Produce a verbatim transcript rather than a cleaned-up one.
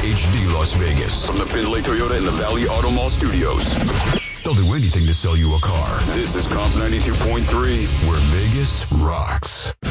H D Las Vegas. From the Findlay Toyota in the Valley Auto Mall studios. They'll do anything to sell you a car. This is Comp ninety-two point three, where Vegas rocks.